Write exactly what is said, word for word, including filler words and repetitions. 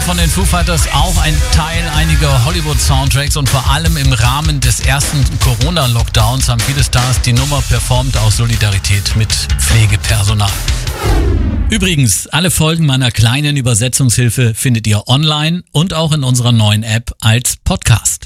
von den Foo Fighters auch ein Teil einiger Hollywood-Soundtracks und vor allem im Rahmen des ersten Corona-Lockdowns haben viele Stars die Nummer performt aus Solidarität mit Pflegepersonal. Übrigens, alle Folgen meiner kleinen Übersetzungshilfe findet ihr online und auch in unserer neuen App als Podcast.